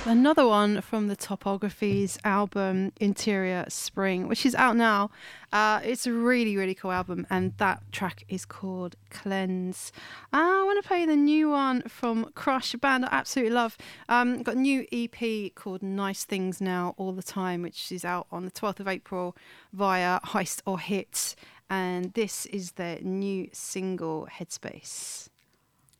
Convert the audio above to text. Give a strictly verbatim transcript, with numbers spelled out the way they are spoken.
Another one from the Topographies album Interior Spring, which is out now. Uh, it's a really, really cool album, and that track is called Cleanse. Uh, I want to play the new one from Crush, a band I absolutely love. Um, got a new E P called Nice Things Now All the Time, which is out on the twelfth of April via Heist or Hit, and this is their new single, Headspace.